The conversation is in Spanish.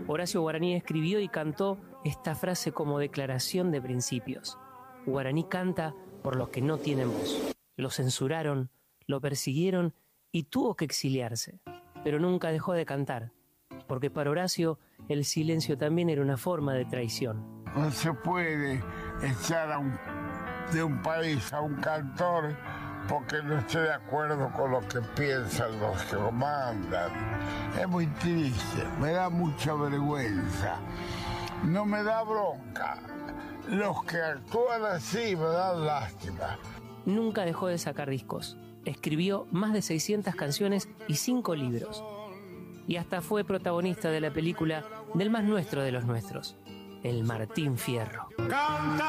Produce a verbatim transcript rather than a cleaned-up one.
Horacio Guaraní escribió y cantó esta frase como declaración de principios. Guaraní canta por los que no tienen voz. Lo censuraron, lo persiguieron y tuvo que exiliarse. Pero nunca dejó de cantar, porque para Horacio el silencio también era una forma de traición. No se puede echar a un, de un país a un cantor porque no esté de acuerdo con lo que piensan los que lo mandan. Es muy triste, me da mucha vergüenza. No me da bronca. Los que actúan así me dan lástima. Nunca dejó de sacar discos. Escribió más de seiscientas canciones y cinco libros. Y hasta fue protagonista de la película del más nuestro de los nuestros, el Martín Fierro.